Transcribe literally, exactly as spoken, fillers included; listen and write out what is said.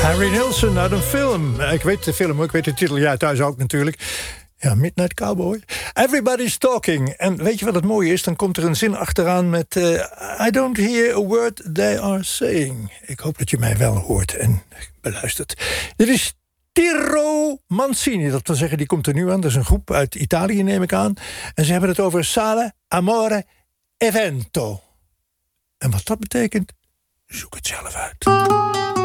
Harry Nilsson uit een film. Ik weet de film, ik weet de titel. Ja, thuis ook natuurlijk. Ja, Midnight Cowboy. Everybody's talking. En weet je wat het mooie is? Dan komt er een zin achteraan met... Uh, I don't hear a word they are saying. Ik hoop dat je mij wel hoort en beluistert. Dit is Tiro Mancini. Dat wil zeggen, die komt er nu aan. Dat is een groep uit Italië, neem ik aan. En ze hebben het over Sale Amore Evento. En wat dat betekent, zoek het zelf uit.